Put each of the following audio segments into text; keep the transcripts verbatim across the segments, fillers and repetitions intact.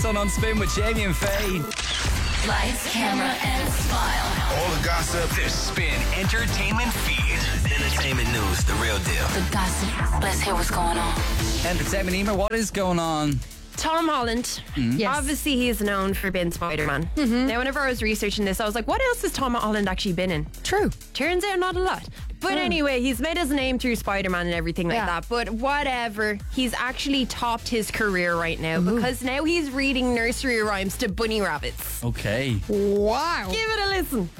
Sun on Spin with Jamie and Faye. Lights, camera, and smile. All the gossip. The Spin Entertainment Feed. Entertainment news, the real deal. The gossip. Let's hear what's going on. Entertainment Emer, what is going on? Tom Holland. Mm-hmm. Yes. Obviously, he is known for being Spider-Man. Mm-hmm. Now, whenever I was researching this, I was like, what else has Tom Holland actually been in? True. Turns out not a lot. But mm. anyway, he's made his name through Spider-Man and everything like yeah. that. But whatever, he's actually topped his career right now Ooh. because now he's reading nursery rhymes to bunny rabbits. Okay. Wow. Give it a listen.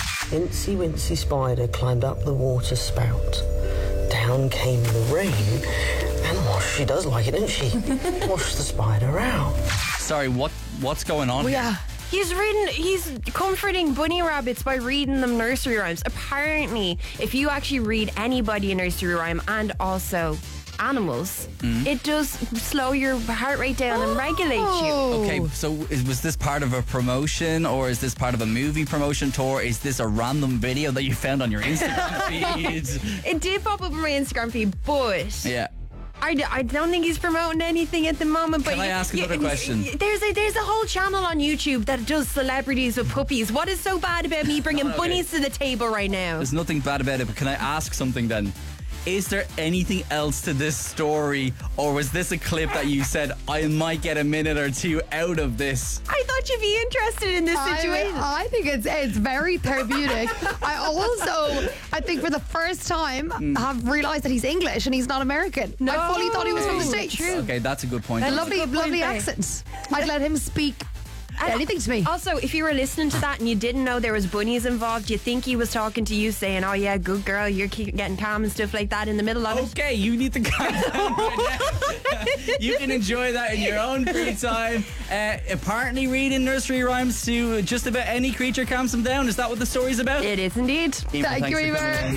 Incy Wincy Spider climbed up the water spout. Down came the rain. And wash, she does like it, doesn't she? Wash the spider out. Sorry, what what's going on? Well, here? yeah. He's reading, he's comforting bunny rabbits by reading them nursery rhymes. Apparently, if you actually read anybody a nursery rhyme and also animals, mm. it does slow your heart rate down and regulate you. Okay, so is, was this part of a promotion or is this part of a movie promotion tour? Is this a random video that you found on your Instagram feed? It did pop up on my Instagram feed, but... Yeah. I, d- I don't think he's promoting anything at the moment. But Can I ask y- another y- question? Y- there's a there's a whole channel on YouTube that does celebrities with puppies. What is so bad about me bringing okay. bunnies to the table right now? There's nothing bad about it, but can I ask something then? Is there anything else to this story, or was this a clip that you said, I might get a minute or two out of this? I thought you'd be interested in this situation. I, I think it's it's very therapeutic. I also, I think for the first time, mm. have realised that he's English and he's not American. No. I fully thought he was from the True. States. True. Okay, that's a good point. A That's lovely, a good lovely point, accent. I'd let him speak And anything to me. Also, if you were listening to that and you didn't know there was bunnies involved, you think he was talking to you saying, oh yeah, good girl, you're keep getting calm and stuff like that in the middle of it. Okay, you need to calm down right now. You can enjoy that in your own free time. Uh, apparently reading nursery rhymes to just about any creature calms them down. Is that what the story's about? It is indeed. Emer, Thank thanks you, for Emer. coming in.